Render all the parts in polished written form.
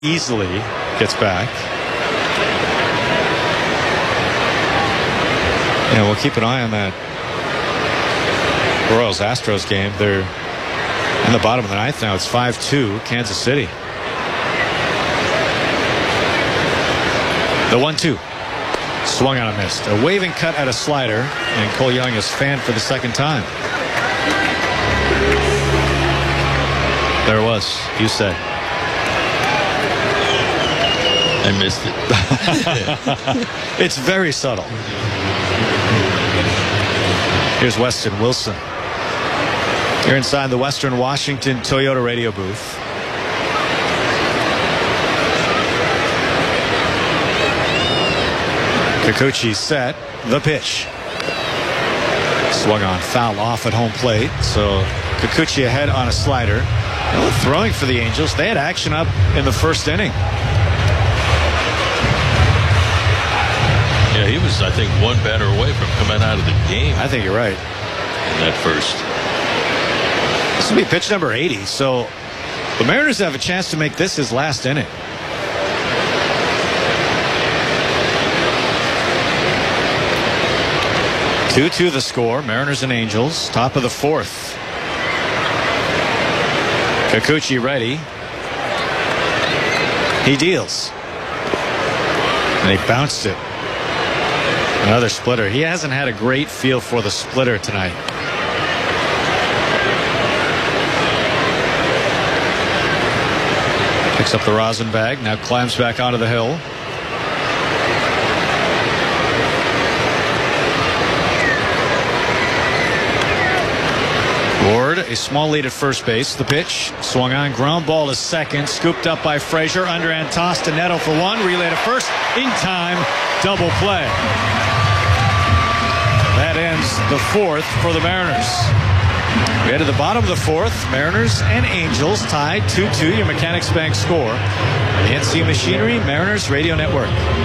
easily gets back. Yeah, we'll keep an eye on that Royals-Astros game. They're in the bottom of the ninth now. It's 5-2, Kansas City. The 1-2. Swung on a missed. A waving cut at a slider, and Cole Young is fanned for the second time. There it was. You said. I missed it. It's very subtle. Here's Weston Wilson. You're inside the Western Washington Toyota radio booth. Kikuchi set. The pitch. Swung on, foul off at home plate. So Kikuchi ahead on a slider. Throwing for the Angels. They had action up in the first inning. Yeah, he was, I think, one batter away from coming out of the game. I think you're right. In that first. This will be pitch number 80. So the Mariners have a chance to make this his last inning. Two-2 the score. Mariners and Angels. Top of the fourth. Kikuchi ready. He deals. And he bounced it. Another splitter. He hasn't had a great feel for the splitter tonight. Picks up the rosin bag. Now climbs back onto the hill. Ward, a small lead at first base. The pitch swung on, ground ball to second, scooped up by Frazier, underhand toss to Neto for one, relay to first, in time, double play. That ends the fourth for the Mariners. We head to the bottom of the fourth. Mariners and Angels tied 2-2. Your Mechanics Bank score. The NC Machinery Mariners Radio Network.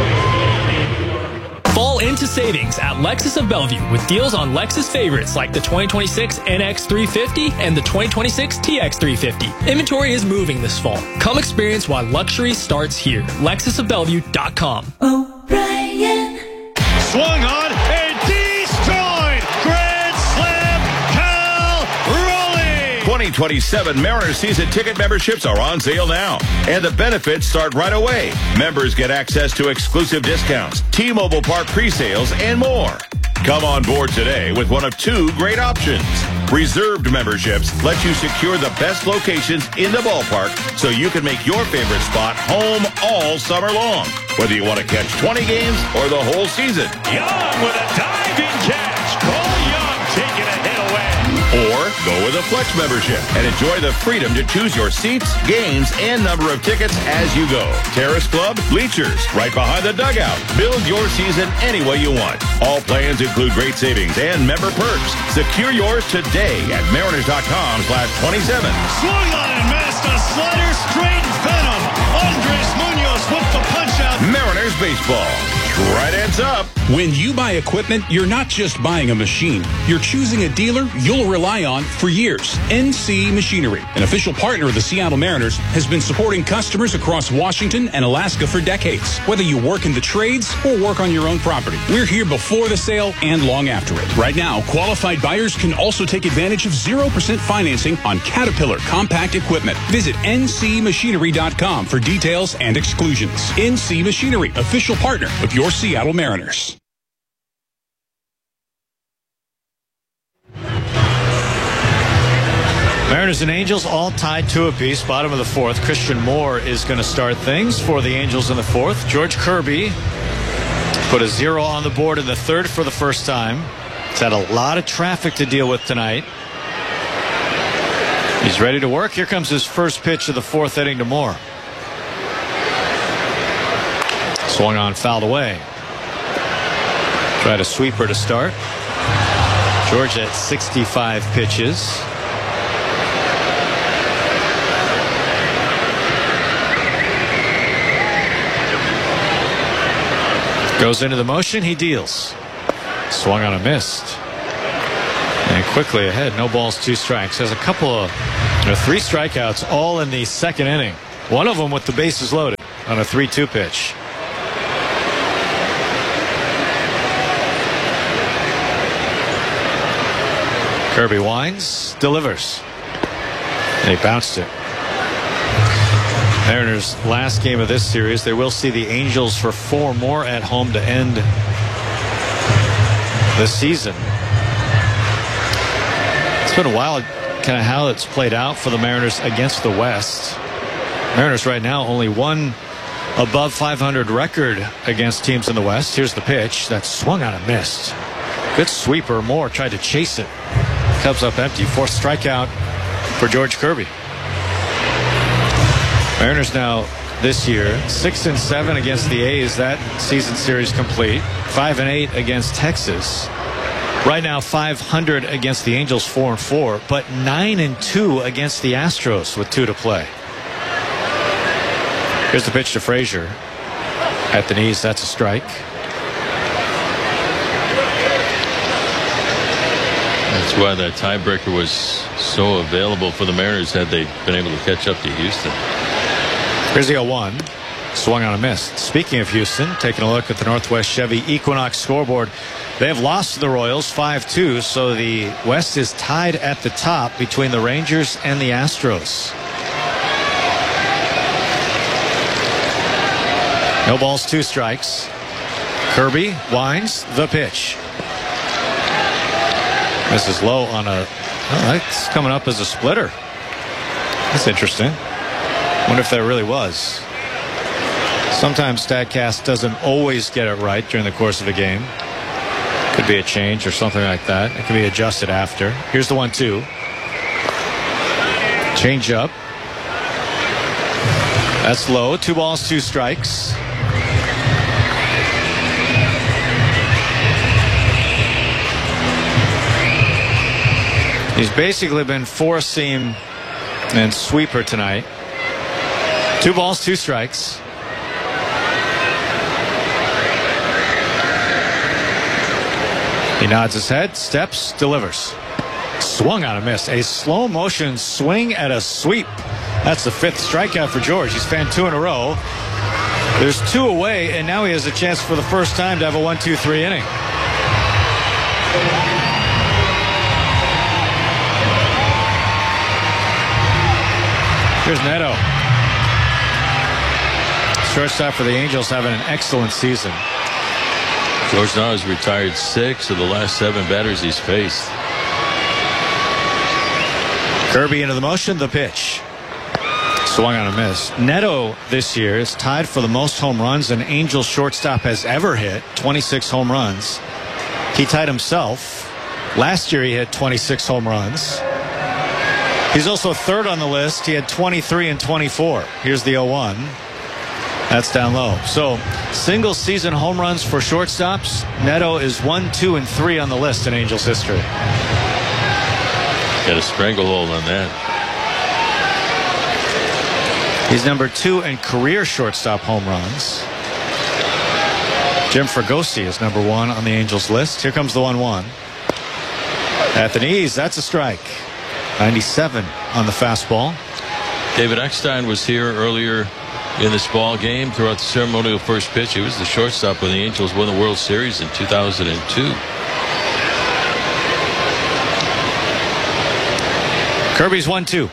Fall into savings at Lexus of Bellevue with deals on Lexus favorites like the 2026 NX350 and the 2026 TX350. Inventory is moving this fall. Come experience why luxury starts here. LexusofBellevue.com. O'Brien. Swung on and destroyed. Grand Slam. Cal Raleigh. 2027 Mariners season ticket memberships are on sale now, and the benefits start right away. Members get access to exclusive discounts, T-Mobile Park pre-sales, and more. Come on board today with one of two great options. Reserved memberships let you secure the best locations in the ballpark so you can make your favorite spot home all summer long. Whether you want to catch 20 games or the whole season. Young with a diving catch. Cole Young taking a hit away. Or go with a Flex membership and enjoy the freedom to choose your seats, games, and number of tickets as you go. Terrace Club, bleachers, right behind the dugout. Build your season any way you want. All plans include great savings and member perks. Secure yours today at mariners.com/27. Swung on and missed a slider straight venom. Andres Munoz with the punch out. Mariners baseball. Right hands up. When you buy equipment, you're not just buying a machine. You're choosing a dealer you'll rely on for years. NC Machinery, an official partner of the Seattle Mariners, has been supporting customers across Washington and Alaska for decades. Whether you work in the trades or work on your own property, we're here before the sale and long after it. Right now, qualified buyers can also take advantage of 0% financing on Caterpillar compact equipment. Visit ncmachinery.com for details and exclusions. NC Machinery, official partner of your Seattle Mariners. Mariners and Angels all tied 2 apiece. Bottom of the fourth. Christian Moore is going to start things for the Angels in the fourth. George Kirby put a 0 on the board in the third for the first time. He's had a lot of traffic to deal with tonight. He's ready to work. Here comes his first pitch of the fourth inning to Moore. Swung on, fouled away. Tried a sweeper to start. George at 65 pitches. Goes into the motion, he deals. Swung on a missed. And quickly ahead, no balls, 2 strikes. Has a couple of 3 strikeouts all in the second inning. One of them with the bases loaded on a 3-2 pitch. Kirby winds, delivers. And he bounced it. Mariners' last game of this series. They will see the Angels for 4 more at home to end the season. It's been a while kind of how it's played out for the Mariners against the West. Mariners right now only one above 500 record against teams in the West. Here's the pitch that swung on and missed. Good sweeper. Moore tried to chase it. Cubs up empty. 4th strikeout for George Kirby. Mariners now this year 6-7 against the A's. That season series complete. 5-8 against Texas. Right now 500 against the Angels, 4-4, but 9-2 against the Astros with 2 to play. Here's the pitch to Frazier. At the knees, that's a strike. That's why that tiebreaker was so available for the Mariners had they been able to catch up to Houston. Here's the 0-1. Swung on a miss. Speaking of Houston, taking a look at the Northwest Chevy Equinox scoreboard. They have lost to the Royals 5-2, so the West is tied at the top between the Rangers and the Astros. No balls, 2 strikes. Kirby winds the pitch. This is low on a... Oh, that's coming up as a splitter. That's interesting. Wonder if that really was. Sometimes StatCast doesn't always get it right during the course of a game. Could be a change or something like that. It can be adjusted after. Here's the 1-2. Change up. That's low. 2 balls, 2 strikes. He's basically been 4-seam and sweeper tonight. 2 balls, 2 strikes. He nods his head, steps, delivers. Swung on a miss. A slow motion swing at a sweep. That's the 5th strikeout for George. He's fanned 2 in a row. There's 2 away, and now he has a chance for the first time to have a 1-2-3 inning. Here's Neto. Shortstop for the Angels having an excellent season. George now has retired 6 of the last 7 batters he's faced. Kirby into the motion, the pitch. Swung on a miss. Neto this year is tied for the most home runs an Angels shortstop has ever hit, 26 home runs. He tied himself. Last year he hit 26 home runs. He's also 3rd on the list. He had 23 and 24. Here's the 0-1. That's down low. So single season home runs for shortstops. Neto is 1, 2, and 3 on the list in Angels history. Got a stranglehold on that. He's number 2 in career shortstop home runs. Jim Fregosi is number 1 on the Angels list. Here comes the 1-1. At the knees, that's a strike. 97 on the fastball. David Eckstein was here earlier in this ball game throughout the ceremonial first pitch. He was the shortstop when the Angels won the World Series in 2002. Kirby's 1-2.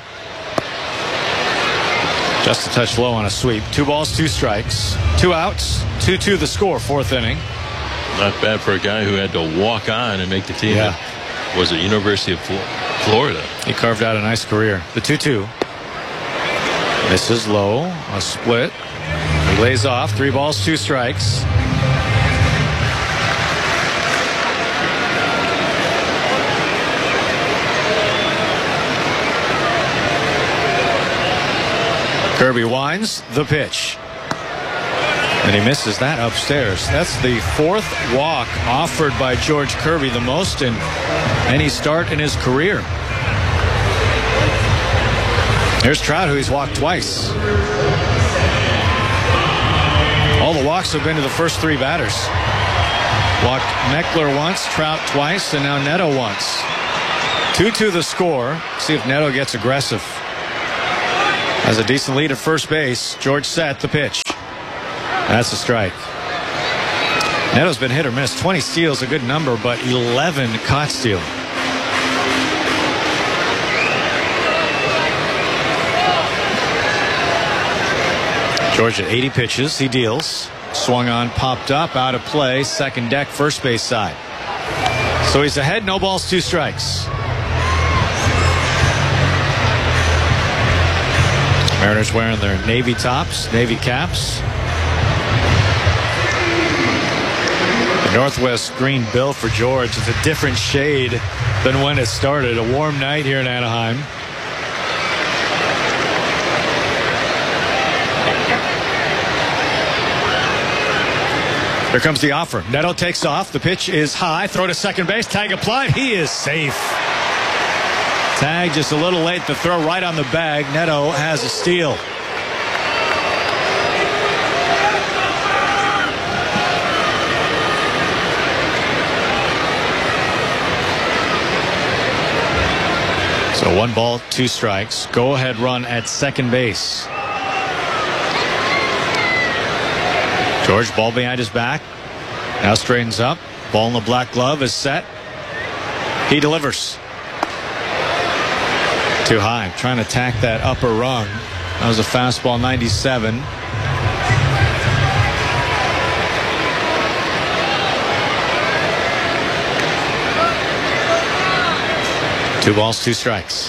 Just a touch low on a sweep. 2 balls, 2 strikes. 2 outs. 2-2 the score, 4th inning. Not bad for a guy who had to walk on and make the team. Yeah. Was at University of Florida. He carved out a nice career. The 2-2. Misses low. A split. He lays off. 3 balls, 2 strikes. Kirby winds the pitch. And he misses that upstairs. That's the 4th walk offered by George Kirby, the most in any start in his career. Here's Trout, who he's walked twice. All the walks have been to the first 3 batters. Walked Meckler once, Trout twice, and now Neto once. 2-2 the score. See if Neto gets aggressive. Has a decent lead at first base. George set the pitch. That's a strike. Neto's been hit or miss. 20 steals, a good number, but 11 caught stealing. George at 80 pitches. He deals. Swung on, popped up, out of play. Second deck, first base side. So he's ahead. No balls, 2 strikes. Mariners wearing their navy tops, navy caps. The Northwest green bill for George is a different shade than when it started. A warm night here in Anaheim. Here comes the offer. Neto takes off. The pitch is high. Throw to second base. Tag applied. He is safe. Tag just a little late. The throw right on the bag. Neto has a steal. So 1 ball, 2 strikes. Go ahead run at second base. George, ball behind his back. Now straightens up. Ball in the black glove is set. He delivers. Too high. Trying to attack that upper rung. That was a fastball, 97. Two balls, 2 strikes.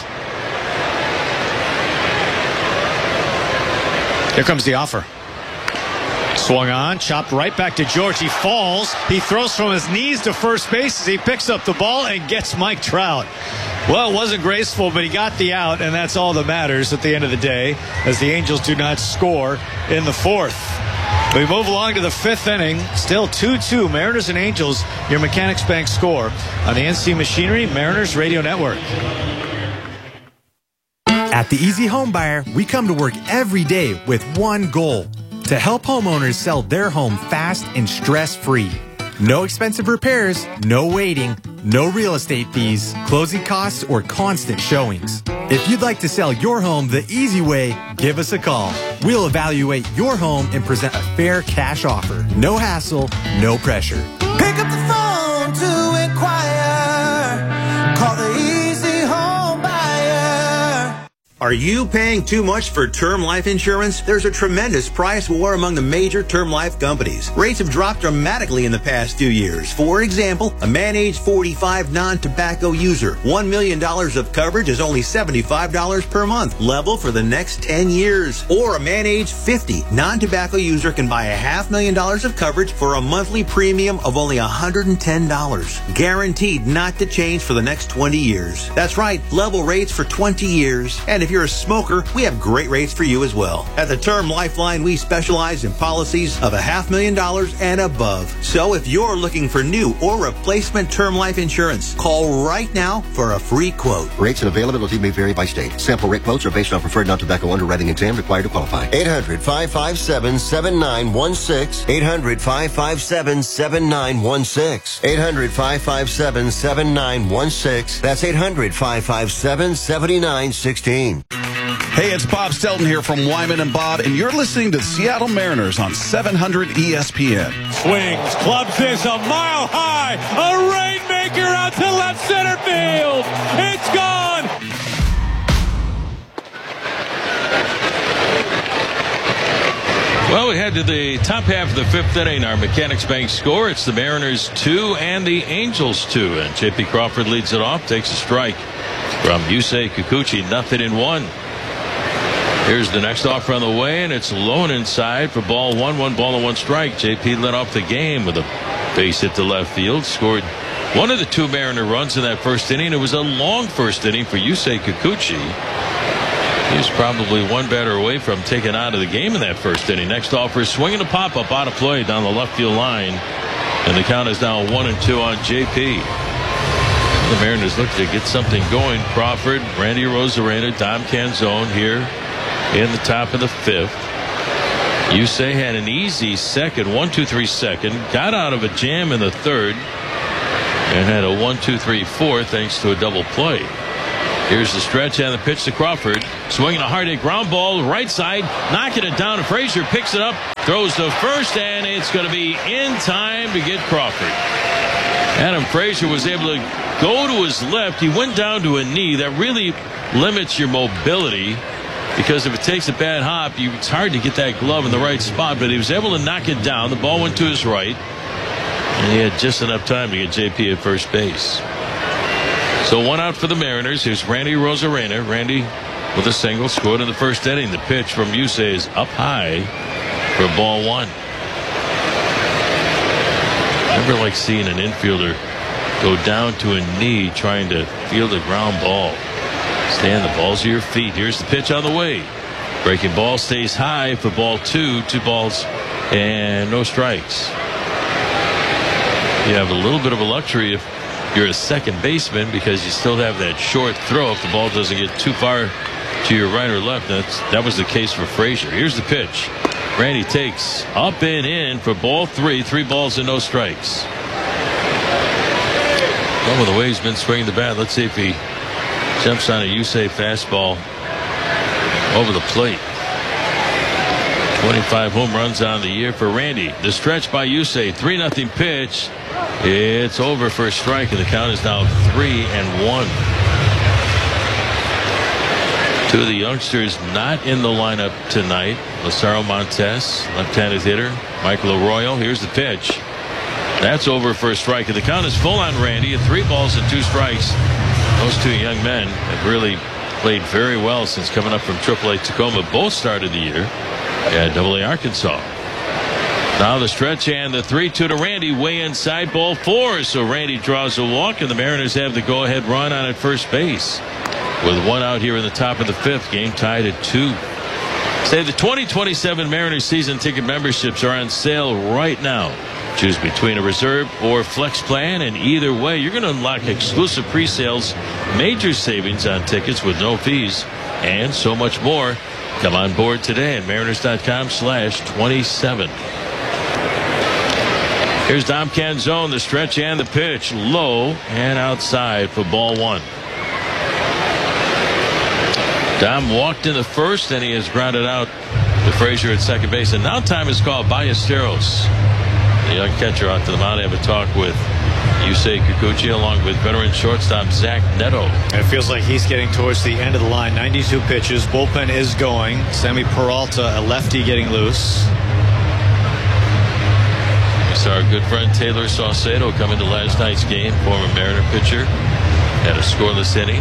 Here comes the offer. Swung on, chopped right back to George. He falls. He throws from his knees to first base as he picks up the ball and gets Mike Trout. Well, it wasn't graceful, but he got the out, and that's all that matters at the end of the day, as the Angels do not score in the 4th. We move along to the 5th inning. Still 2-2, Mariners and Angels. Your Mechanics Bank score on the NC Machinery Mariners Radio Network. At the Easy Home Buyer, we come to work every day with one goal: to help homeowners sell their home fast and stress-free. No expensive repairs, no waiting, no real estate fees, closing costs, or constant showings. If you'd like to sell your home the easy way, give us a call. We'll evaluate your home and present a fair cash offer. No hassle, no pressure. Pick up the phone to inquire. Call the Easy Home Buyer. Are you paying too much for term life insurance? There's a tremendous price war among the major term life companies. Rates have dropped dramatically in the past 2 years. For example, a man age 45 non-tobacco user, $1 million of coverage is only $75 per month, level for the next 10 years. Or a man age 50 non-tobacco user can buy $500,000 of coverage for a monthly premium of only $110, guaranteed not to change for the next 20 years. That's right, level rates for 20 years. And if you're a smoker, we have great rates for you as well. At the Term Lifeline, we specialize in policies of $500,000 and above. So if you're looking for new or replacement term life insurance, call right now for a free quote. Rates and availability may vary by state. Sample rate quotes are based on preferred non-tobacco underwriting exam required to qualify. 800-557-7916. 800-557-7916. 800-557-7916. That's 800-557-7916. Hey, it's Bob Stelton here from Wyman and Bob, and you're listening to the Seattle Mariners on 700 ESPN. Swings, clubs this a mile high, a rainmaker out to left center field. It's gone. Well, we head to the top half of the 5th inning. Our Mechanics Bank score. It's the Mariners 2 and the Angels 2. And J.P. Crawford leads it off, takes a strike from Yusei Kikuchi, 0-1. Here's the next offer on the way, and it's low and inside for ball 1, 1 ball and 1 strike. J.P. led off the game with a base hit to left field, scored one of the 2 Mariner runs in that first inning. It was a long first inning for Yusei Kikuchi. He was probably one batter away from taking out of the game in that first inning. Next offer is swinging a pop-up out of play down the left field line, and the count is now 1-2 on J.P. The Mariners look to get something going. Crawford, Randy Arozarena, Dom Canzone here in the top of the 5th. Yusei had an easy second, 1-2-3 second, got out of a jam in the 3rd, and had a 1-2-3 4th thanks to a double play. Here's the stretch and the pitch to Crawford. Swinging a hard hit ground ball, right side, knocking it down. Frazier picks it up, throws to first, and it's going to be in time to get Crawford. Adam Frazier was able to go to his left. He went down to a knee. That really limits your mobility, because if it takes a bad hop, it's hard to get that glove in the right spot. But he was able to knock it down. The ball went to his right, and he had just enough time to get JP at first base. So 1 out for the Mariners. Here's Randy Arozarena. Randy with a single, scored in the first inning. The pitch from Yusei is up high for ball 1. Never like seeing an infielder go down to a knee trying to field a ground ball. Stand the balls to your feet. Here's the pitch on the way. Breaking ball stays high for ball 2. 2 balls and no strikes. You have a little bit of a luxury if you're a second baseman, because you still have that short throw if the ball doesn't get too far to your right or left. That was the case for Frazier. Here's the pitch. Randy takes up and in for ball 3. 3 balls and no strikes. Well, with the way he's been swinging the bat, let's see if he jumps on a Yusei fastball over the plate. 25 home runs on the year for Randy. The stretch by Yusei, 3-0 pitch. It's over for a strike, and the count is now 3-1. 2 of the youngsters not in the lineup tonight. Lazaro Montes, left-handed hitter. Michael Arroyo. Here's the pitch. That's over for a strike, and the count is full on Randy at 3 balls and 2 strikes. Those 2 young men have really played very well since coming up from AAA Tacoma. Both started the year at AA Arkansas. Now the stretch and the 3-2 to Randy, way inside, ball 4. So Randy draws a walk, and the Mariners have the go-ahead run on at first base. With 1 out here in the top of the 5th, game tied at 2. Say the 2027 Mariners season ticket memberships are on sale right now. Choose between a reserve or flex plan, and either way, you're going to unlock exclusive pre-sales, major savings on tickets with no fees, and so much more. Come on board today at Mariners.com/27. Here's Dom Canzone, the stretch and the pitch, low and outside for ball 1. Dom walked in the first, and he has grounded out to Frazier at second base. And now time is called. Ballesteros, the young catcher, out to the mound. Have a talk with Yusei Kikuchi along with veteran shortstop Zach Neto. It feels like he's getting towards the end of the line. 92 pitches. Bullpen is going. Sammy Peralta, a lefty, getting loose. Our good friend Taylor Saucedo coming to last night's game, former Mariner pitcher, had a scoreless inning.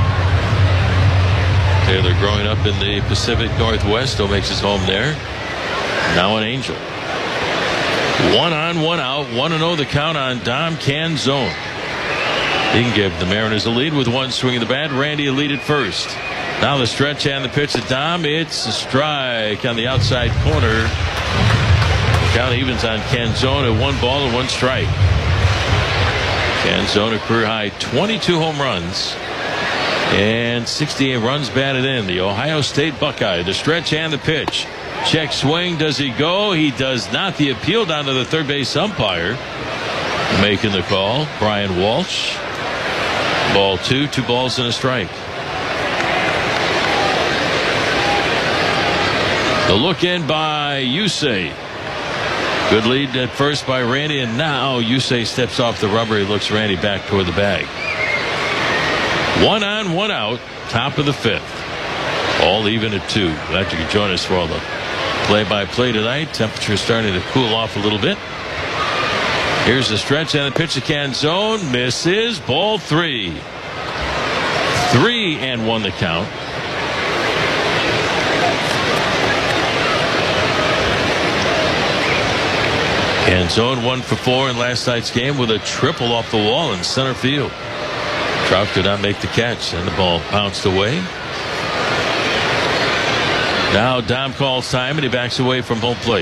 Taylor growing up in the Pacific Northwest, still makes his home there. Now an Angel. 1 on, 1 out, 1-0 the count on Dom Canzone. He can give the Mariners a lead with 1 swing of the bat. Randy a lead at first. Now the stretch and the pitch to Dom. It's a strike on the outside corner. Count evens on Canzone at 1 ball and 1 strike. Canzone, a career high 22 home runs and 68 runs batted in. The Ohio State Buckeye. The stretch and the pitch. Check swing. Does he go? He does not. The appeal down to the third base umpire. Making the call, Brian Walsh. Ball 2, 2 balls and a strike. The look in by Yusei. Good lead at first by Randy, and now Yusei steps off the rubber. He looks Randy back toward the bag. 1 on, 1 out, top of the 5th. All even at 2. Glad you could join us for all the play-by-play tonight. Temperature starting to cool off a little bit. Here's the stretch and the pitch to Canzone. Misses. Ball 3. 3-1 the count. Canzone 1 for 4 in last night's game with a triple off the wall in center field. Trout could not make the catch, and the ball bounced away. Now Dom calls time, and he backs away from home plate.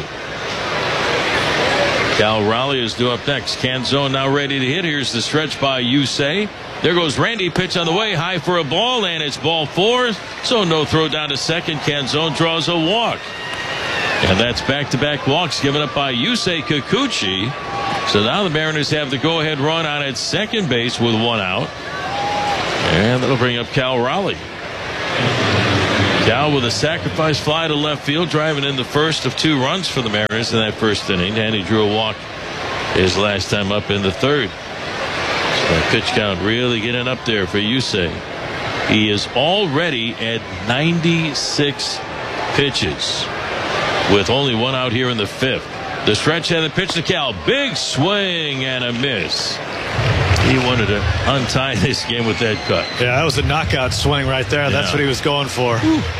Cal Raleigh is due up next. Canzone now ready to hit. Here's the stretch by Yusei. There goes Randy. Pitch on the way. High for a ball, and it's ball 4. So no throw down to second. Canzone draws a walk. And that's back-to-back walks given up by Yusei Kikuchi. So now the Mariners have the go-ahead run on at second base with 1 out. And that'll bring up Cal Raleigh. Cal with a sacrifice fly to left field, driving in the first of 2 runs for the Mariners in that first inning. And he drew a walk his last time up in the third. So that pitch count really getting up there for Yusei. He is already at 96 pitches with only 1 out here in the 5th. The stretch and the pitch to Cal. Big swing and a miss. He wanted to untie this game with that cut. Yeah, that was a knockout swing right there. That's what he was going for.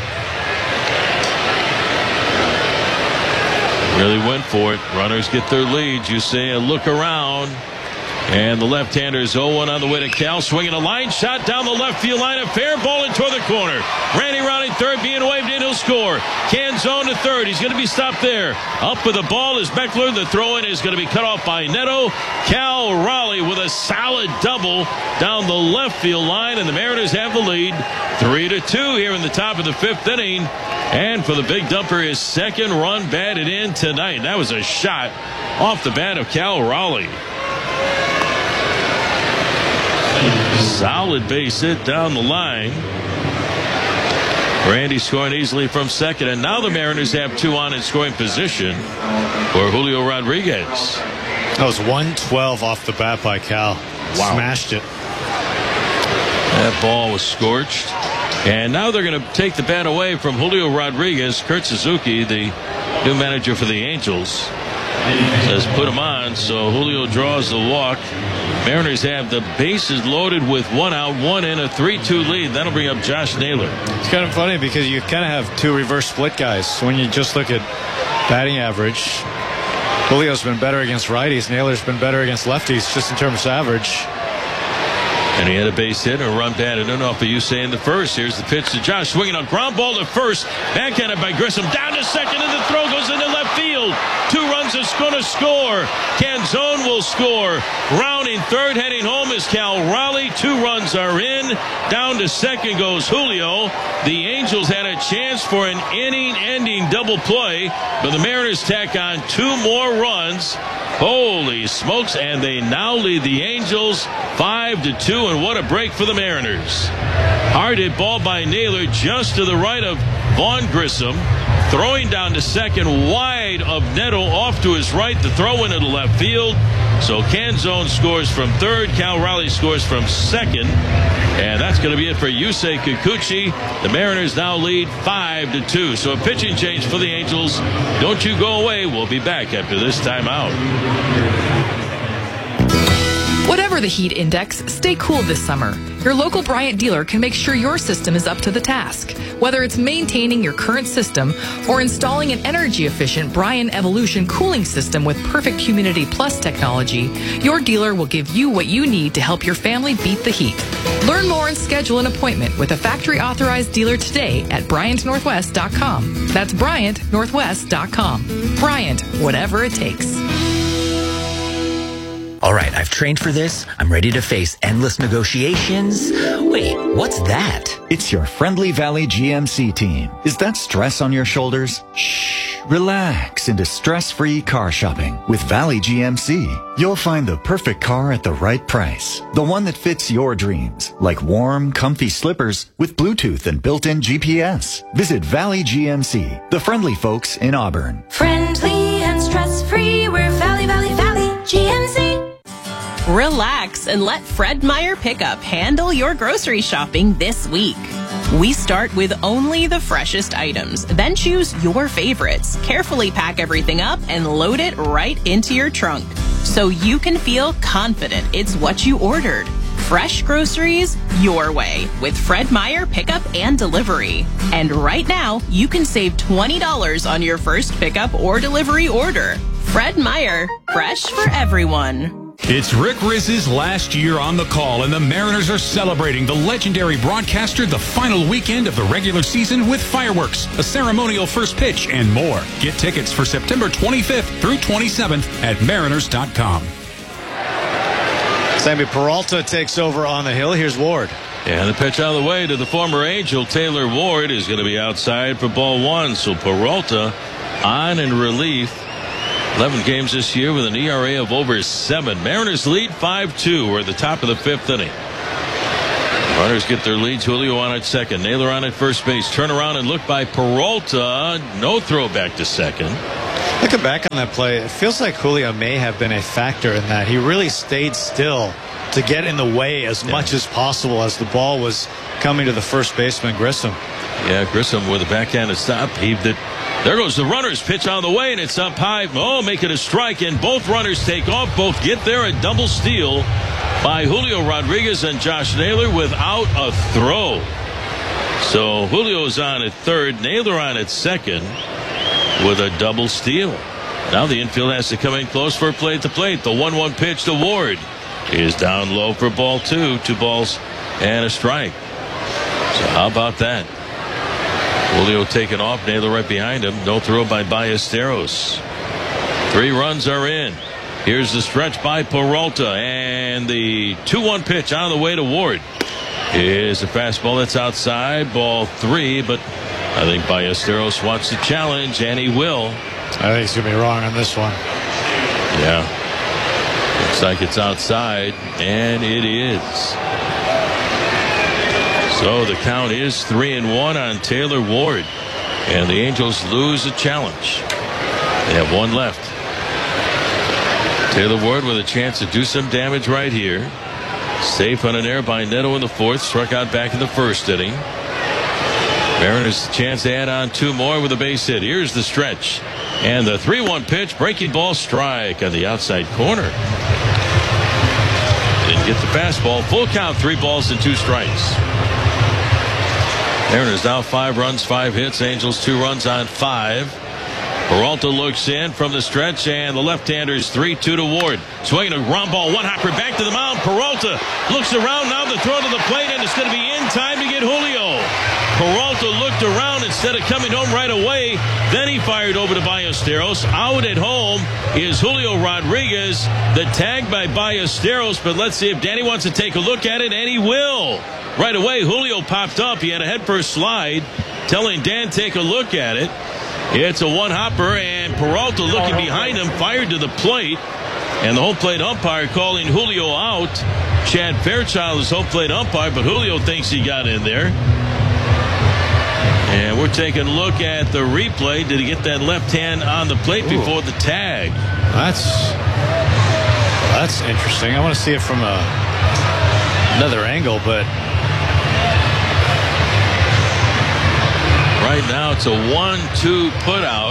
Really went for it. Runners get their lead. You say a look around. And the left-hander is 0-1 on the way to Cal. Swinging a line shot down the left field line. A fair ball into the corner. Randy rounding third, being waved in. He'll score. Canzone to third. He's going to be stopped there. Up with the ball is Beckler. The throw-in is going to be cut off by Neto. Cal Raleigh with a solid double down the left field line. And the Mariners have the lead. 3-2 here in the top of the 5th inning. And for the big dumper, his second run batted in tonight. That was a shot off the bat of Cal Raleigh. Solid base hit down the line. Randy scoring easily from second, and now the Mariners have 2 on in scoring position for Julio Rodriguez. That was 112 off the bat by Cal. Wow. Smashed it. That ball was scorched. And now they're going to take the bat away from Julio Rodriguez. Kurt Suzuki, the new manager for the Angels, says put him on. So Julio draws the walk. Mariners have the bases loaded with 1 out, 1 in, a 3-2 lead. That'll bring up Josh Naylor. It's kind of funny because you kind of have 2 reverse split guys. When you just look at batting average, Julio's been better against righties. Naylor's been better against lefties, just in terms of average. And he had a base hit and a run batted in off of Yusei in the first. Here's the pitch to Josh, swinging a ground ball to first. Backhanded by Grissom, down to second, and the throw goes into left field. 2 runs is going to score. Canzone will score. Rounding third, heading home is Cal Raleigh. 2 runs are in. Down to second goes Julio. The Angels had a chance for an inning-ending double play, but the Mariners tack on 2 more runs. Holy smokes, and they now lead the Angels 5-2, and what a break for the Mariners. Hard hit ball by Naylor just to the right of Vaughn Grissom. Throwing down to second, wide of Neto, off to his right. The throw into the left field. So Canzone scores from third. Cal Raleigh scores from second. And that's going to be it for Yusei Kikuchi. The Mariners now lead 5-2. So a pitching change for the Angels. Don't you go away. We'll be back after this timeout. Whatever the heat index, stay cool this summer. Your local Bryant dealer can make sure your system is up to the task. Whether it's maintaining your current system or installing an energy-efficient Bryant Evolution cooling system with perfect Humidity Plus technology, your dealer will give you what you need to help your family beat the heat. Learn more and schedule an appointment with a factory-authorized dealer today at BryantNorthwest.com. That's BryantNorthwest.com. Bryant, whatever it takes. All right, I've trained for this. I'm ready to face endless negotiations. Wait, what's that? It's your Friendly Valley GMC team. Is that stress on your shoulders? Shh, relax into stress-free car shopping. With Valley GMC, you'll find the perfect car at the right price. The one that fits your dreams, like warm, comfy slippers with Bluetooth and built-in GPS. Visit Valley GMC, the friendly folks in Auburn. Friendly and stress-free, we're Valley GMC. Relax and let Fred Meyer Pickup handle your grocery shopping this week. We start with only the freshest items, then choose your favorites. Carefully pack everything up and load it right into your trunk so you can feel confident it's what you ordered. Fresh groceries your way with Fred Meyer Pickup and Delivery. And right now, you can save $20 on your first pickup or delivery order. Fred Meyer, fresh for everyone. It's Rick Rizz's last year on the call, and the Mariners are celebrating the legendary broadcaster the final weekend of the regular season with fireworks, a ceremonial first pitch, and more. Get tickets for September 25th through 27th at Mariners.com. Sammy Peralta takes over on the hill. Here's Ward. And the pitch out of the way to the former Angel, Taylor Ward, is going to be outside for ball 1. So Peralta on in relief. 11 games this year with an ERA of over 7. Mariners lead 5-2. We're at the top of the 5th inning. Runners get their leads. Julio on at second. Naylor on at first base. Turn around and look by Peralta. No throw back to second. Looking back on that play, it feels like Julio may have been a factor in that. He really stayed still to get in the way as much as possible as the ball was coming to the first baseman, Grissom. Yeah, Grissom with a backhanded stop. Heaved it. There goes the runner's pitch on the way, and it's up high. Oh, make it a strike, and both runners take off. Both get there. A double steal by Julio Rodriguez and Josh Naylor without a throw. So Julio's on at third, Naylor on at second with a double steal. Now the infield has to come in close for a play at the plate. The 1-1 pitch to Ward is down low for ball two. 2 balls and a strike. So how about that? Julio taking off, Naylor right behind him. No throw by Ballesteros. 3 runs are in. Here's the stretch by Peralta, and the 2-1 pitch on the way to Ward is a fastball that's outside, ball 3, but I think Ballesteros wants to challenge, and he will. I think he's going to be wrong on this one. Yeah. Looks like it's outside, and it is. So the count is 3-1 on Taylor Ward, and the Angels lose a challenge. They have 1 left. Taylor Ward with a chance to do some damage right here. Safe on an error by Neto in the 4th. Struck out back in the 1st inning. Mariners a chance to add on 2 more with a base hit. Here's the stretch. And the 3-1 pitch. Breaking ball strike on the outside corner. Didn't get the fastball. Full count, 3 balls and 2 strikes. Mariners now 5 runs, 5 hits. Angels 2 runs on 5. Peralta looks in from the stretch, and the left-hander's 3-2 to Ward. Swinging a ground ball, 1-hopper back to the mound. Peralta looks around, now the throw to the plate, and it's going to be in time to get Julio. Peralta looked around instead of coming home right away. Then he fired over to Ballesteros. Out at home is Julio Rodriguez. The tag by Ballesteros, but let's see if Danny wants to take a look at it, and he will. Right away, Julio popped up. He had a head-first slide, telling Dan take a look at it. It's a 1-hopper, and Peralta looking behind him, fired to the plate, and the home plate umpire calling Julio out. Chad Fairchild is home plate umpire, but Julio thinks he got in there. And we're taking a look at the replay. Did he get that left hand on the plate before the tag? That's interesting. I want to see it from another angle, but right now it's a 1-2 put out.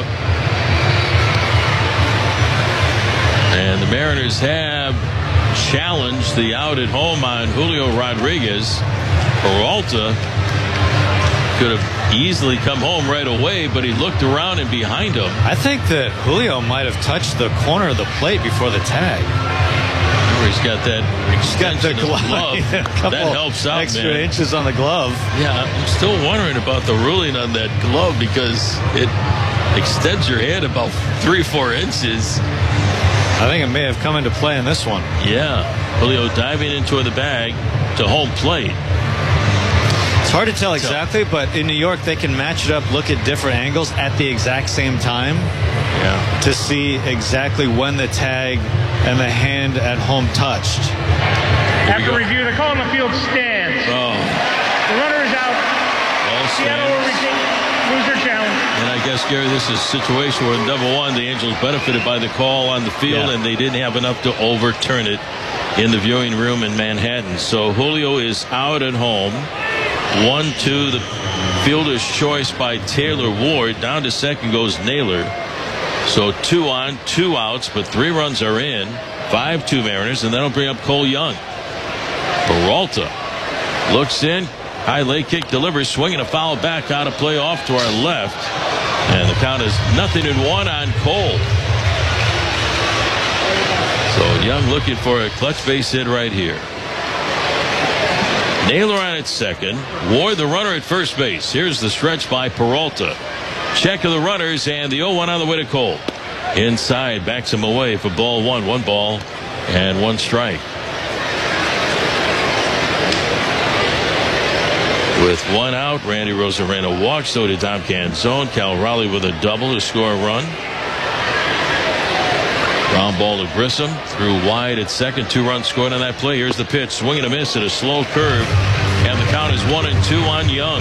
And the Mariners have challenged the out at home on Julio Rodriguez. Peralta could have easily come home right away, but he looked around and behind him. I think that Julio might have touched the corner of the plate before the tag. Remember, he's got that extension of the glove. Yeah, that helps out, extra inches on the glove. Yeah, I'm still wondering about the ruling on that glove because it extends your hand about 3-4 inches. I think it may have come into play in this one. Yeah, Julio diving into the bag to home plate. It's hard to tell exactly, but in New York they can match it up, look at different angles at the exact same time. Yeah. To see exactly when the tag and the hand at home touched. After review, the call on the field stands. Oh. The runner is out. Seattle will lose their challenge. And I guess, Gary, this is a situation where, number one, the Angels benefited by the call on the field, and they didn't have enough to overturn it in the viewing room in Manhattan. So Julio is out at home. 1-2, the fielder's choice by Taylor Ward. Down to second goes Naylor. So 2 on, 2 outs, but 3 runs are in. 5-2 Mariners, and that'll bring up Cole Young. Peralta looks in. High leg kick delivers, swinging a foul back out of play off to our left. And the count is 0-1 on Cole. So Young looking for a clutch base hit right here. Naylor on at second. Ward the runner at first base. Here's the stretch by Peralta. Check of the runners, and the 0-1 on the way to Cole. Inside, backs him away for ball 1. 1 ball and 1 strike. With 1 out, Randy Rosarena walked. So did Dom Canzone. Cal Raleigh with a double to score a run. Ground ball to Grissom. Threw wide at second. 2 runs scored on that play. Here's the pitch. Swing and a miss at a slow curve. And the count is 1-2 on Young.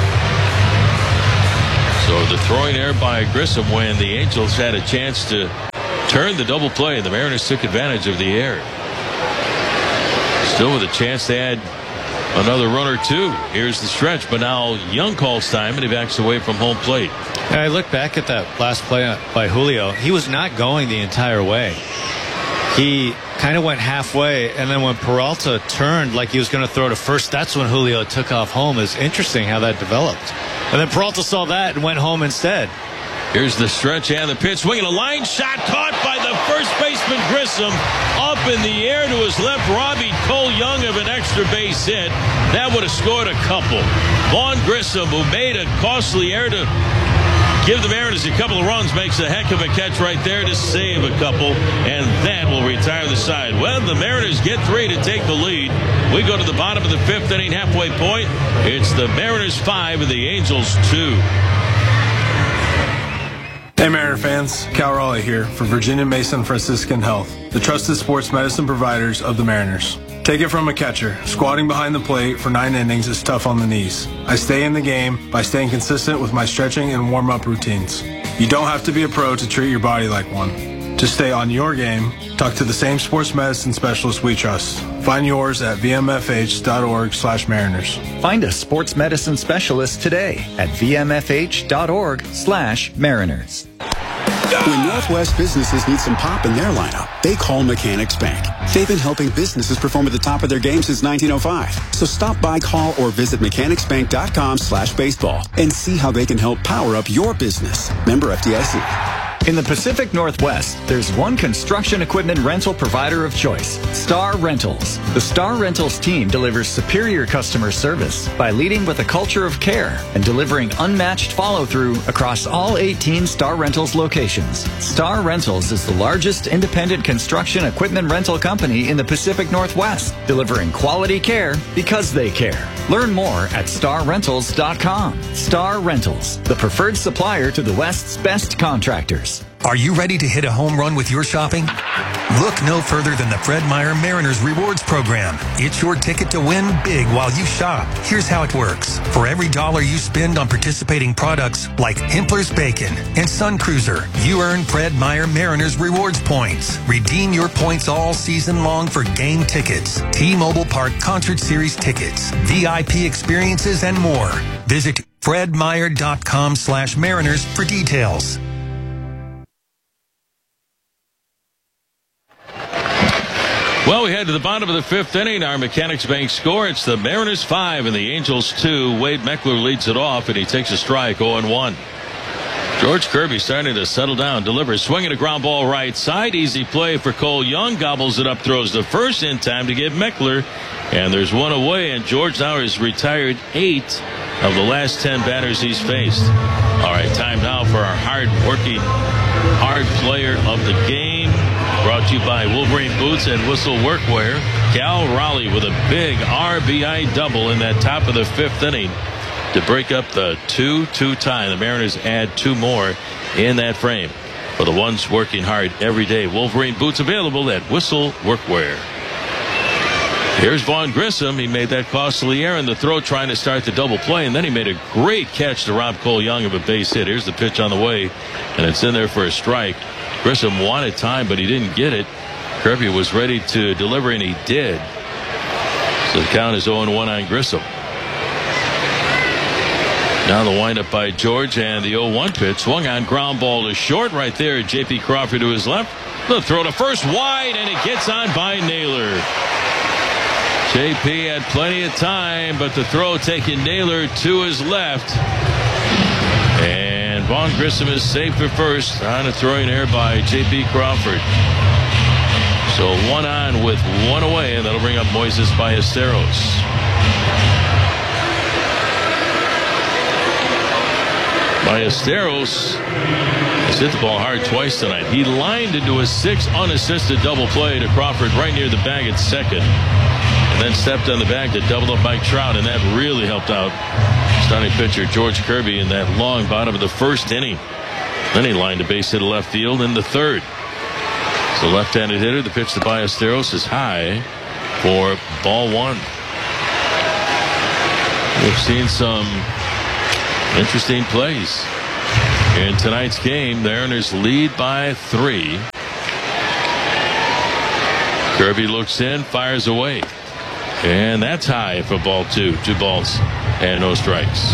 So the throwing error by Grissom when the Angels had a chance to turn the double play. The Mariners took advantage of the error. Still with a chance to add another run or two. Here's the stretch, but now Young calls time and he backs away from home plate. I look back at that last play by Julio. He was not going the entire way. He kind of went halfway, and then when Peralta turned like he was going to throw to first, that's when Julio took off home. It's interesting how that developed. And then Peralta saw that and went home instead. Here's the stretch and the pitch. Swinging a line shot caught by the first baseman Grissom. Up in the air to his left, robbing Cole Young of an extra base hit. That would have scored a couple. Vaughn Grissom, who made a costly error to give the Mariners a couple of runs, makes a heck of a catch right there to save a couple, and that will retire the side. Well, the Mariners get 3 to take the lead. We go to the bottom of the 5th inning, halfway point. It's the Mariners 5 and the Angels 2. Hey Mariner fans, Cal Raleigh here for Virginia Mason Franciscan Health, the trusted sports medicine providers of the Mariners. Take it from a catcher. Squatting behind the plate for 9 innings is tough on the knees. I stay in the game by staying consistent with my stretching and warm-up routines. You don't have to be a pro to treat your body like one. To stay on your game, talk to the same sports medicine specialist we trust. Find yours at vmfh.org/Mariners. Find a sports medicine specialist today at vmfh.org/Mariners. When Northwest businesses need some pop in their lineup, they call Mechanics Bank. They've been helping businesses perform at the top of their game since 1905. So stop by, call, or visit mechanicsbank.com/baseball and see how they can help power up your business. Member FDIC. In the Pacific Northwest, there's one construction equipment rental provider of choice, Star Rentals. The Star Rentals team delivers superior customer service by leading with a culture of care and delivering unmatched follow-through across all 18 Star Rentals locations. Star Rentals is the largest independent construction equipment rental company in the Pacific Northwest, delivering quality care because they care. Learn more at starrentals.com. Star Rentals, the preferred supplier to the West's best contractors. Are you ready to hit a home run with your shopping? Look no further than the Fred Meyer Mariners Rewards Program. It's your ticket to win big while you shop. Here's how it works. For every $1 you spend on participating products like Hempler's Bacon and Sun Cruiser, you earn Fred Meyer Mariners Rewards points. Redeem your points all season long for game tickets, T-Mobile Park Concert Series tickets, VIP experiences, and more. Visit fredmeyer.com/Mariners for details. Well, we head to the bottom of the 5th inning. Our Mechanics Bank score. It's the Mariners 5 and the Angels 2. Wade Meckler leads it off, and he takes a strike, 0-1. George Kirby starting to settle down. Delivers, swinging a ground ball right side. Easy play for Cole Young. Gobbles it up, throws the first in time to get Meckler. And there's one away, and George now has retired 8 of the last 10 batters he's faced. All right, time now for our hard-working, hard player of the game. Brought to you by Wolverine Boots and Whistle Workwear. Cal Raleigh with a big RBI double in that top of the 5th inning to break up the 2-2 tie. The Mariners add 2 more in that frame. For the ones working hard every day, Wolverine Boots available at Whistle Workwear. Here's Vaughn Grissom. He made that costly error in the throw trying to start the double play, and then he made a great catch to rob Cole Young of a base hit. Here's the pitch on the way, and it's in there for a strike. Grissom wanted time, but he didn't get it. Kirby was ready to deliver, and he did. So the count is 0-1 on Grissom. Now the windup by George, and the 0-1 pitch. Swung on, ground ball to short right there. J.P. Crawford to his left. The throw to first, wide, and it gets on by Naylor. J.P. had plenty of time, but the throw taking Naylor to his left. And Vaughn Grissom is safe for first on a throwing error by J.P. Crawford. So 1 on with 1 away, and that'll bring up Moises Ballesteros. Ballesteros has hit the ball hard twice tonight. He lined into a 6 unassisted double play to Crawford right near the bag at second. And then stepped on the bag to double up Mike Trout, and that really helped out starting pitcher George Kirby in that long bottom of the 1st inning. Then he lined a base hit to left field in the 3rd. So left-handed hitter, the pitch to Ballesteros is high for ball 1. We've seen some interesting plays in tonight's game. The Mariners lead by 3. Kirby looks in, fires away. And that's high for ball 2. 2 balls and no strikes.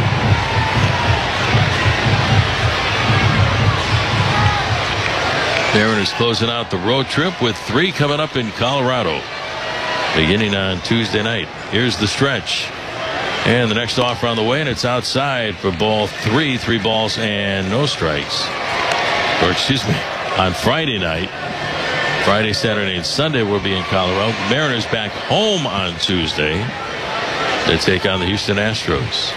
Mariners closing out the road trip with 3 coming up in Colorado beginning on Tuesday night. Here's the stretch. And the next offer on the way, and it's outside for ball 3. 3 balls and no strikes. Or excuse me, on Friday night. Friday, Saturday, and Sunday we'll be in Colorado. Mariners back home on Tuesday. They take on the Houston Astros.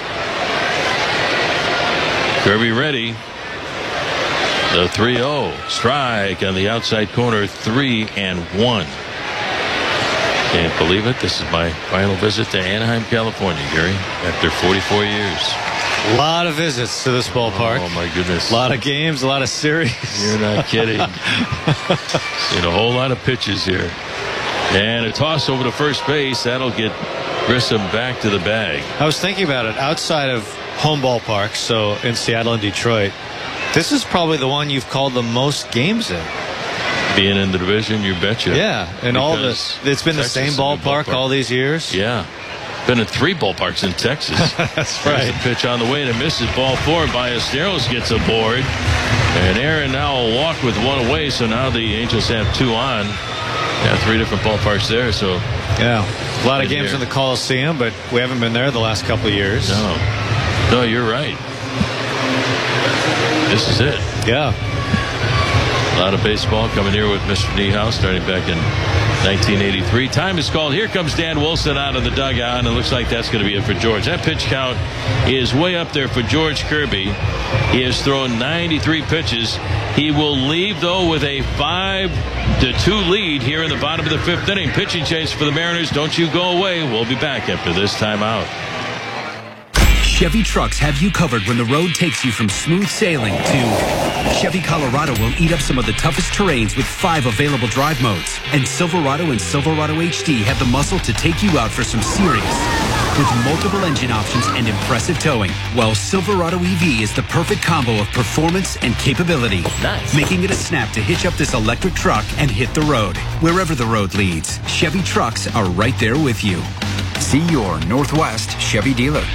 Kirby ready. The 3-0 strike on the outside corner, 3-1. Can't believe it. This is my final visit to Anaheim, California, Gary, after 44 years. A lot of visits to this ballpark. Oh, my goodness. A lot of games, a lot of series. You're not kidding. Seen a whole lot of pitches here. And a toss over to first base. That'll get Grissom back to the bag. I was thinking about it. Outside of home ballparks, so in Seattle and Detroit, this is probably the one you've called the most games in. Being in the division, you betcha. Yeah, and all this, it's been Texas, the same ballpark all these years. Yeah. Been in 3 ballparks in Texas. That's right. There's a pitch on the way to misses ball 4. Ballesteros gets aboard. And Aaron now will walk with 1 away. So now the Angels have 2 on. Yeah, 3 different ballparks there. So yeah, a lot of games in the Coliseum, but we haven't been there the last couple of years. No, you're right. This is it. Yeah. A lot of baseball coming here with Mr. Niehaus starting back in 1983. Time is called. Here comes Dan Wilson out of the dugout, and it looks like that's going to be it for George. That pitch count is way up there for George Kirby. He has thrown 93 pitches. He will leave, though, with a 5-2 lead here in the bottom of the 5th inning. Pitching chase for the Mariners. Don't you go away. We'll be back after this timeout. Chevy trucks have you covered when the road takes you from smooth sailing to Chevy Colorado will eat up some of the toughest terrains with 5 available drive modes. And Silverado and Silverado HD have the muscle to take you out for some serious with multiple engine options and impressive towing. While Silverado EV is the perfect combo of performance and capability. Nice. Making it a snap to hitch up this electric truck and hit the road. Wherever the road leads, Chevy trucks are right there with you. See your Northwest Chevy dealer.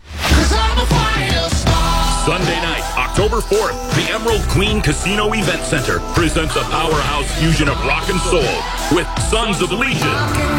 Sunday night, October 4th, the Emerald Queen Casino Event Center presents a powerhouse fusion of rock and soul with Sons of Legion.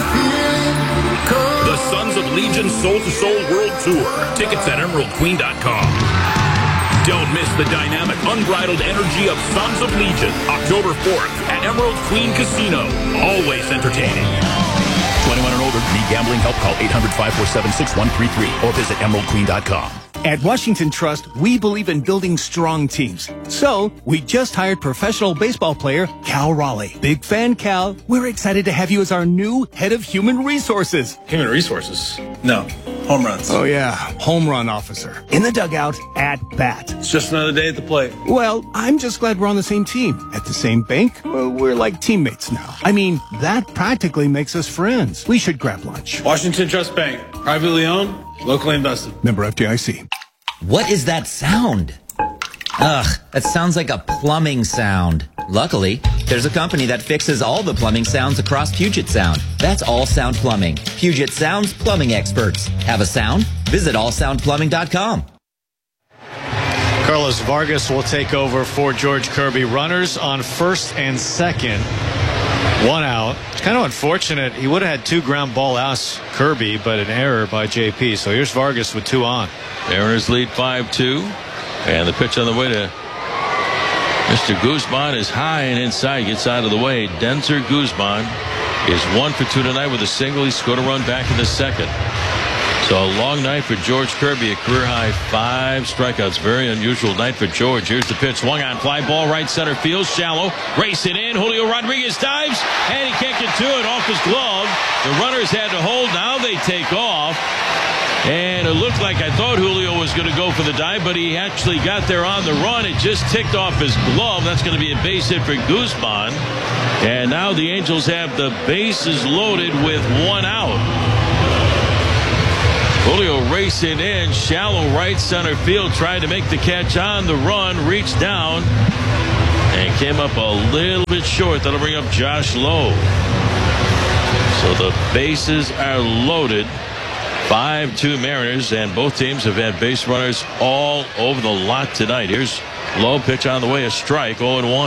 The Sons of Legion Soul to Soul World Tour. Tickets at emeraldqueen.com. Don't miss the dynamic, unbridled energy of Sons of Legion, October 4th at Emerald Queen Casino. Always entertaining. 21 and older. Need gambling help? Call 800-547-6133 or visit emeraldqueen.com. At Washington Trust, we believe in building strong teams. So, we just hired professional baseball player Cal Raleigh. Big fan, Cal. We're excited to have you as our new head of human resources. Human resources? No. Home runs. Oh, yeah. Home run officer. In the dugout, at bat. It's just another day at the plate. Well, I'm just glad we're on the same team. At the same bank, we're like teammates now. I mean, that practically makes us friends. We should grab lunch. Washington Trust Bank. Privately owned, locally invested. Member FDIC. What is that sound? Ugh, that sounds like a plumbing sound. Luckily, there's a company that fixes all the plumbing sounds across Puget Sound. That's All Sound Plumbing. Puget Sound's plumbing experts. Have a sound? Visit allsoundplumbing.com. Carlos Vargas will take over for George Kirby. Runners on first and second. 1 out. It's kind of unfortunate. He would have had 2 ground ball outs, Kirby, but an error by JP. So here's Vargas with 2 on. Mariners lead 5-2. And the pitch on the way to Mr. Guzman is high and inside. Gets out of the way. Denzer Guzman is 1 for 2 tonight with a single. He scored a run back in the second. So a long night for George Kirby, a career-high 5 strikeouts. Very unusual night for George. Here's the pitch. Swung on, fly ball, right center field, shallow. Race it in. Julio Rodriguez dives, and he can't get to it off his glove. The runners had to hold. Now they take off. And it looked like I thought Julio was going to go for the dive, but he actually got there on the run. It just ticked off his glove. That's going to be a base hit for Guzman. And now the Angels have the bases loaded with 1 out. Julio racing in, shallow right center field, tried to make the catch on the run, reached down, and came up a little bit short. That'll bring up Josh Lowe. So the bases are loaded. 5-2 Mariners, and both teams have had base runners all over the lot tonight. Here's Lowe, pitch on the way, a strike, 0-1.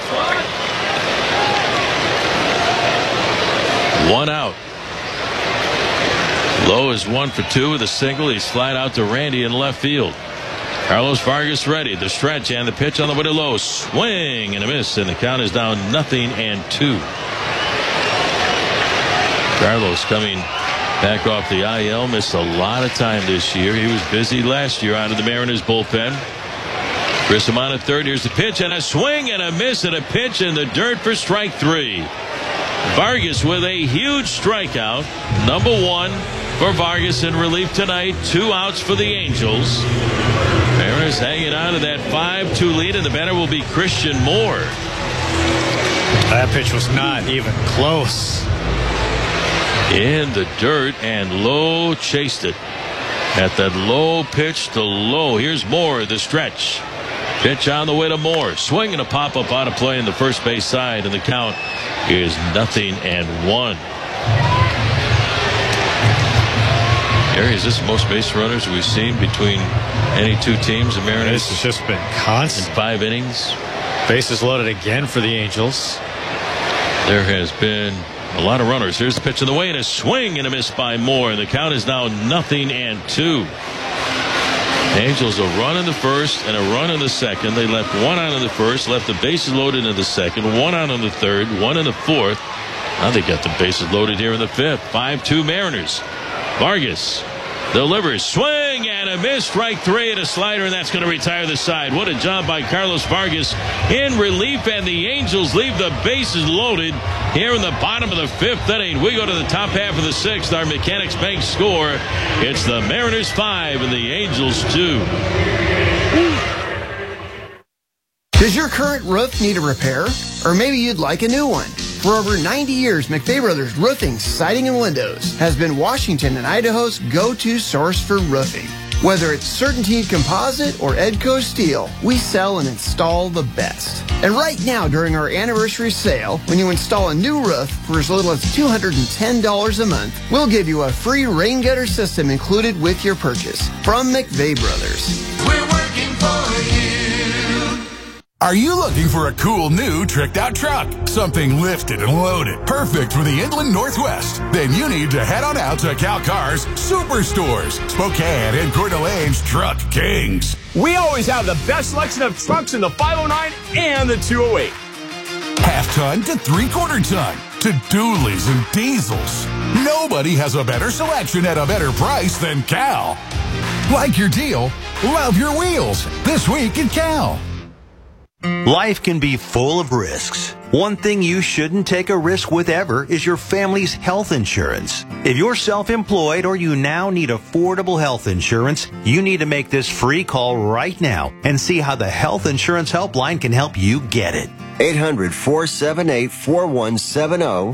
1 out. Lowe is 1 for 2 with a single. He's flat out to Randy in left field. Carlos Vargas ready. The stretch and the pitch on the way to Lowe. Swing and a miss, and the count is down 0-2. Carlos coming back off the IL. Missed a lot of time this year. He was busy last year out of the Mariners bullpen. Chris Amon at third. Here's the pitch and a swing and a miss and a pitch in the dirt for strike 3. Vargas with a huge strikeout. Number 1 for Vargas in relief tonight. 2 outs for the Angels. Mariners hanging on to that 5-2 lead, and the batter will be Christian Moore. That pitch was not even close. In the dirt, and Lowe chased it. At that low pitch to Lowe. Here's Moore, the stretch. Pitch on the way to Moore. Swing and a pop-up out of play in the first base side, and the count is 0-1. Gary, is this the most base runners we've seen between any two teams? The Mariners. This has just been constant. In 5 innings. Bases loaded again for the Angels. There has been a lot of runners. Here's the pitch in the way, and a swing and a miss by Moore. The count is now 0-2. Angels a run in the first and a run in the second. They left 1 out in the first, left the bases loaded in the second, 1 out in the third, 1 in the fourth. Now they got the bases loaded here in the fifth. 5-2 Mariners. Vargas delivers, swing and a miss, strike 3 and a slider, and that's going to retire the side. What a job by Carlos Vargas in relief, and the Angels leave the bases loaded here in the bottom of the 5th inning. We go to the top half of the 6th. Our Mechanics Bank score. It's the Mariners 5 and the Angels 2. Does your current roof need a repair? Or maybe you'd like a new one? For over 90 years, McVeigh Brothers Roofing, Siding, and Windows has been Washington and Idaho's go-to source for roofing. Whether it's CertainTeed Composite or Edco Steel, we sell and install the best. And right now, during our anniversary sale, when you install a new roof for as little as $210 a month, we'll give you a free rain gutter system included with your purchase from McVeigh Brothers. We're working for you. Are you looking for a cool new tricked out truck? Something lifted and loaded, perfect for the Inland Northwest? Then you need to head on out to Cal Cars Superstores, Spokane and Coeur d'Alene's Truck Kings. We always have the best selection of trucks in the 509 and the 208. Half-ton to 3/4 ton, to dualies and diesels. Nobody has a better selection at a better price than Cal. Like your deal, love your wheels. This week at Cal. Life can be full of risks. One thing you shouldn't take a risk with ever is your family's health insurance. If you're self-employed or you now need affordable health insurance, you need to make this free call right now and see how the Health Insurance Helpline can help you get it. 800-478-4170.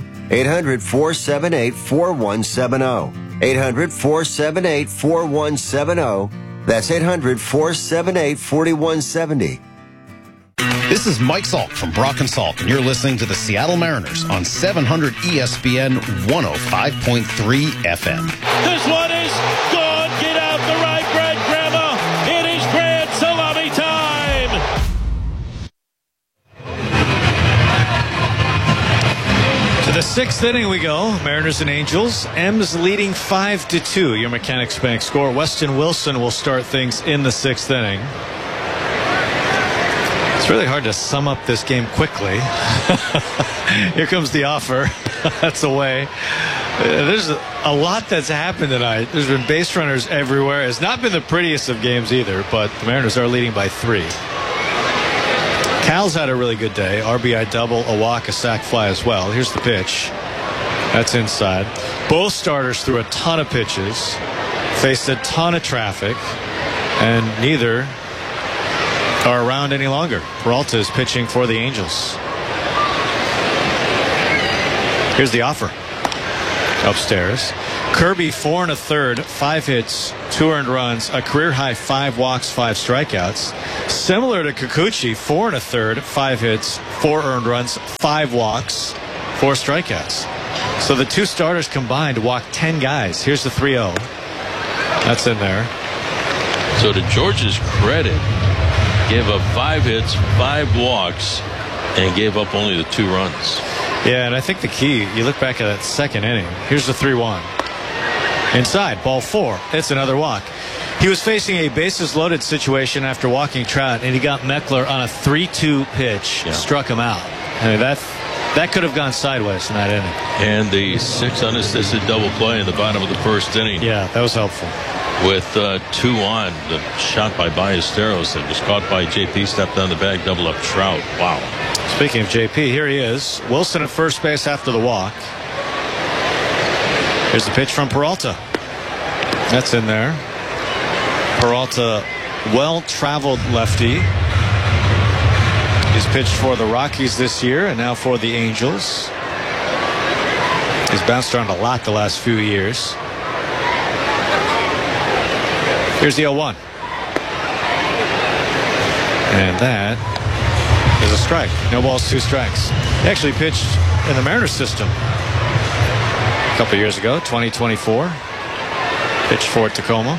800-478-4170. 800-478-4170. That's 800-478-4170. This is Mike Salk from Brock and Salk, and you're listening to the Seattle Mariners on 700 ESPN 105.3 FM. This one is gone. Get out the right, Brad Grandma. It is grand salami time. To the 6th inning we go. Mariners and Angels. M's leading 5-2. Your Mechanics Bank score. Weston Wilson will start things in the 6th inning. It's really hard to sum up this game quickly. Here comes the offer. That's away. There's a lot that's happened tonight. There's been base runners everywhere. It's not been the prettiest of games either, but the Mariners are leading by 3. Cal's had a really good day. RBI double, a walk, a sac fly as well. Here's the pitch. That's inside. Both starters threw a ton of pitches, faced a ton of traffic, and neither are around any longer. Peralta is pitching for the Angels. Here's the offer. Upstairs. Kirby, 4 1/3, 5 hits, 2 earned runs, a career high 5 walks, 5 strikeouts. Similar to Kikuchi, 4 1/3, 5 hits, 4 earned runs, 5 walks, 4 strikeouts. So the two starters combined walked 10 guys. Here's the 3-0. That's in there. So to George's credit, gave up 5 hits, 5 walks, and gave up only the 2 runs. Yeah, and I think the key, you look back at that second inning. Here's the 3-1. Inside, ball 4. It's another walk. He was facing a bases-loaded situation after walking Trout, and he got Meckler on a 3-2 pitch, struck him out. I mean, that could have gone sideways in that inning. And the 6 unassisted double play in the bottom of the first inning. Yeah, that was helpful. With 2 on, the shot by Ballesteros that was caught by JP, stepped on the bag, double up Trout. Wow. Speaking of JP, here he is. Wilson at first base after the walk. Here's the pitch from Peralta. That's in there. Peralta, well-traveled lefty. He's pitched for the Rockies this year and now for the Angels. He's bounced around a lot the last few years. Here's the 0-1. And that is a strike. No balls, 2 strikes. He actually pitched in the Mariners system a couple years ago, 2024. Pitched for Tacoma.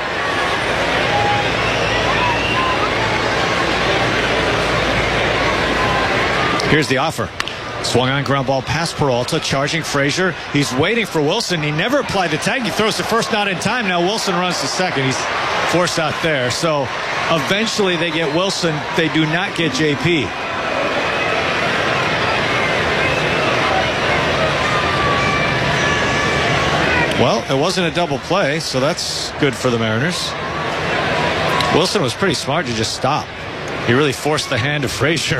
Here's the offer. Swung on ground ball past Peralta, charging Frazier. He's waiting for Wilson. He never applied the tag. He throws the first, not in time. Now Wilson runs to second. He's forced out there. So eventually they get Wilson. They do not get JP. Well, it wasn't a double play, so that's good for the Mariners. Wilson was pretty smart to just stop. He really forced the hand of Frazier.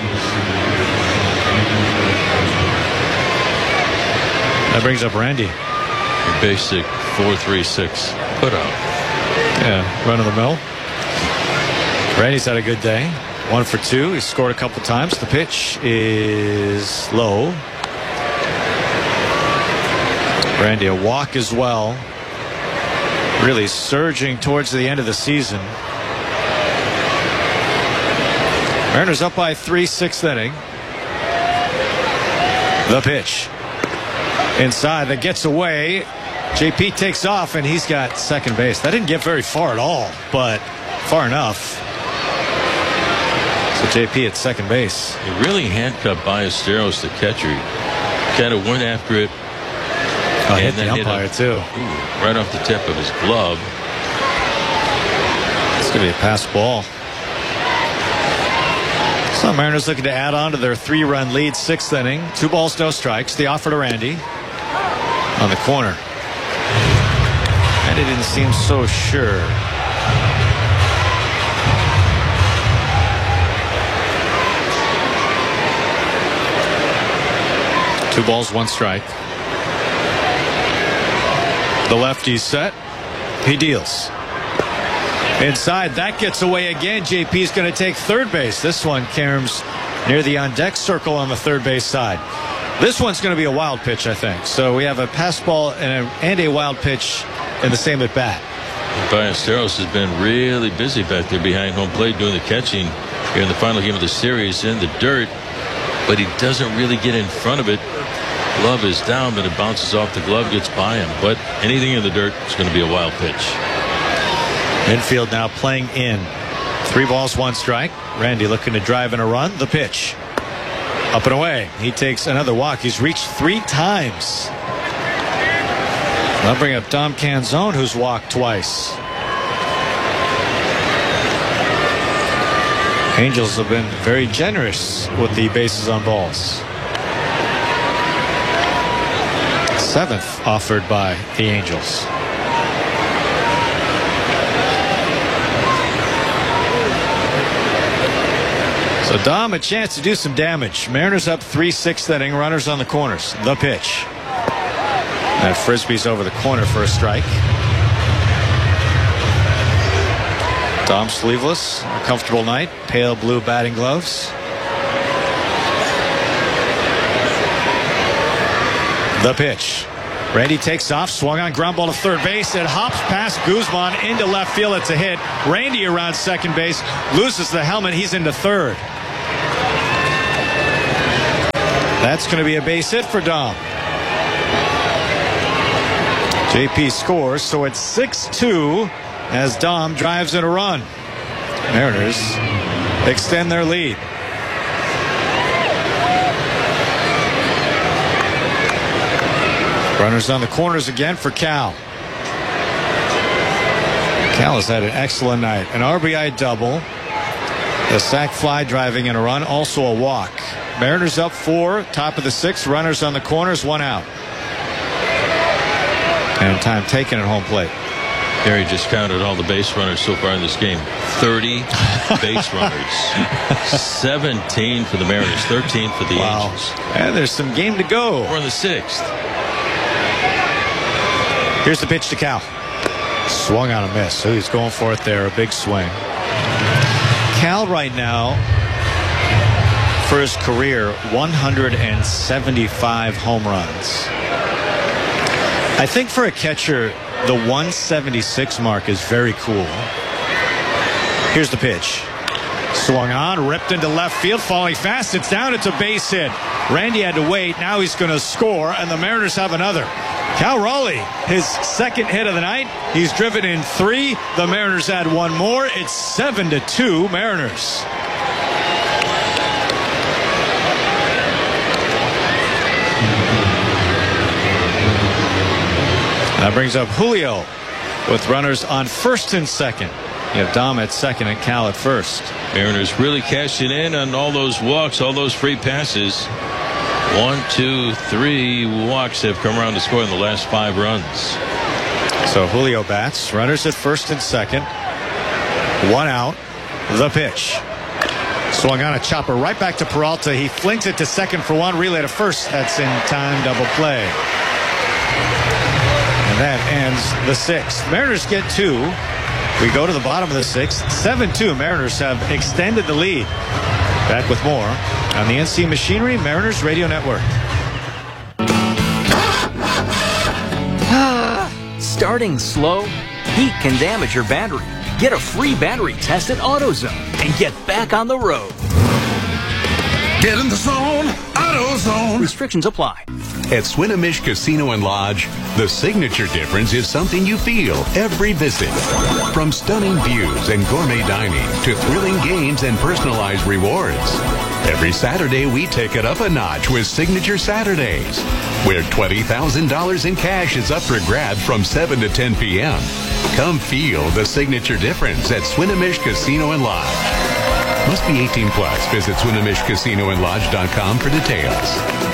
That brings up Randy. Your basic 4-3-6 put out. Yeah, run of the mill. Randy's had a good day. 1 for 2. He's scored a couple times. The pitch is low. Randy, a walk as well. Really surging towards the end of the season. Mariners up by 3, 6th inning. The pitch. Inside, that gets away. JP takes off, and he's got second base. That didn't get very far at all, but far enough. So JP at second base. He really handcuffed Ballesteros, the catcher. Kind of went after it. Oh, hit the umpire, too. Right off the tip of his glove. It's going to be a pass ball. So Mariners looking to add on to their 3-run lead, 6th inning. 2 balls, no strikes. The offer to Randy on the corner. Randy didn't seem so sure. Two balls, 1 strike. The lefty's set. He deals. Inside, that gets away again. JP's going to take third base. This one caroms near the on-deck circle on the third base side. This one's going to be a wild pitch, I think. So we have a pass ball and a wild pitch in the same at bat. Ballesteros has been really busy back there behind home plate doing the catching here in the final game of the series in the dirt, but he doesn't really get in front of it. Glove is down, but it bounces off the glove, gets by him. But anything in the dirt is going to be a wild pitch. Infield now playing in. 3 balls, 1 strike. Randy looking to drive in a run. The pitch. Up and away. He takes another walk. He's reached 3 times. I'll bring up Dom Canzone, who's walked twice. Angels have been very generous with the bases on balls. 7th offered by the Angels. So Dom, a chance to do some damage. Mariners up 3, 6th inning. Runners on the corners. The pitch. That frisbee's over the corner for a strike. Dom sleeveless. A comfortable night. Pale blue batting gloves. The pitch. Randy takes off, swung on, ground ball to third base. It hops past Guzman into left field. It's a hit. Randy around second base, loses the helmet. He's into third. That's going to be a base hit for Dom. JP scores, so it's 6-2 as Dom drives in a run. Mariners extend their lead. Runners on the corners again for Cal. Cal has had an excellent night. An RBI double. A sac fly driving in a run. Also a walk. Mariners up 4. Top of the 6th. Runners on the corners. 1 out. And time taken at home plate. Gary just counted all the base runners so far in this game. 30 base runners. 17 for the Mariners. 13 for the Angels. And there's some game to go. We're in the 6th. Here's the pitch to Cal. Swung on a miss. So he's going for it there. A big swing. Cal right now, for his career, 175 home runs. I think for a catcher, the 176 mark is very cool. Here's the pitch. Swung on, ripped into left field, falling fast. It's down. It's a base hit. Randy had to wait. Now he's going to score, and the Mariners have another. Cal Raleigh, his second hit of the night. He's driven in 3. The Mariners add 1 more. It's 7-2 Mariners. That brings up Julio with runners on first and second. You have Dom at second and Cal at first. Mariners really cashing in on all those walks, all those free passes. 1, 2, 3 walks have come around to score in the last 5 runs. So Julio bats. Runners at first and second. 1 out. The pitch. Swung on a chopper right back to Peralta. He flings it to second for 1. Relay to first. That's in time. Double play. And that ends the 6th. Mariners get 2. We go to the bottom of the 6th. 7-2. Mariners have extended the lead. Back with more on the NC Machinery Mariners Radio Network. Starting slow? Heat can damage your battery. Get a free battery test at AutoZone and get back on the road. Get in the zone, AutoZone. Restrictions apply. At Swinomish Casino and Lodge, the signature difference is something you feel every visit. From stunning views and gourmet dining to thrilling games and personalized rewards. Every Saturday, we take it up a notch with Signature Saturdays, where $20,000 in cash is up for grabs from 7 to 10 p.m. Come feel the signature difference at Swinomish Casino and Lodge. Must be 18 plus. Visit SwinomishCasinoandLodge.com for details.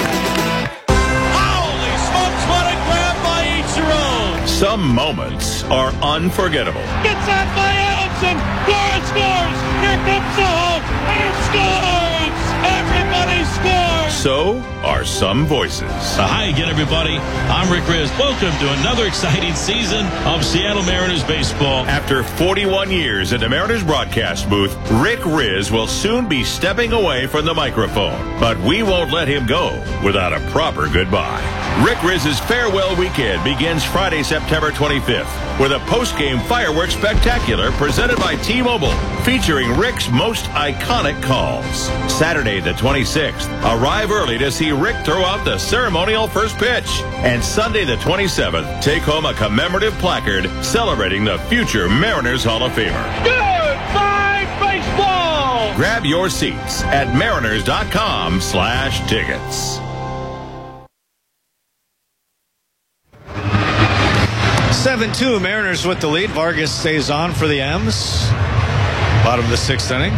Some moments are unforgettable. Gets out by Adamson. Flores scores. Here comes the home. And scores. Everybody scores. So are some voices. Hi again, everybody. I'm Rick Riz. Welcome to another exciting season of Seattle Mariners baseball. After 41 years in the Mariners broadcast booth, Rick Riz will soon be stepping away from the microphone. But we won't let him go without a proper goodbye. Rick Riz's farewell weekend begins Friday, September 25th with a post-game fireworks spectacular presented by T-Mobile, featuring Rick's most iconic calls. Saturday the 26th, arrive early to see Rick throw out the ceremonial first pitch. And Sunday the 27th, take home a commemorative placard celebrating the future Mariners Hall of Famer. Goodbye, baseball! Grab your seats at mariners.com/tickets. 7-2 Mariners with the lead. Vargas stays on for the M's. Bottom of the 6th inning.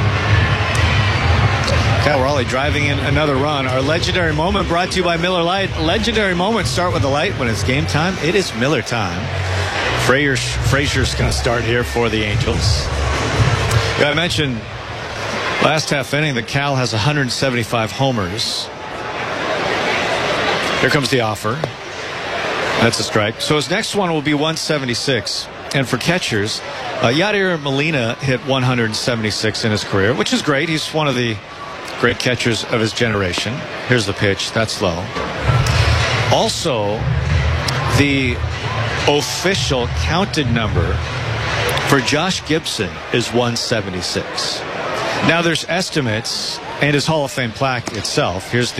Cal Raleigh driving in another run. Our legendary moment brought to you by Miller Lite. Legendary moments start with the light. When it's game time, it is Miller time. Frazier's going to start here for the Angels. I mentioned last half inning that Cal has 175 homers. Here comes the offer. That's a strike. So his next one will be 176. And for catchers, Yadier Molina hit 176 in his career, which is great. He's one of the great catchers of his generation. Here's the pitch. That's low. Also, The official counted number for Josh Gibson is 176. Now there's estimates and his Hall of Fame plaque itself. Here's the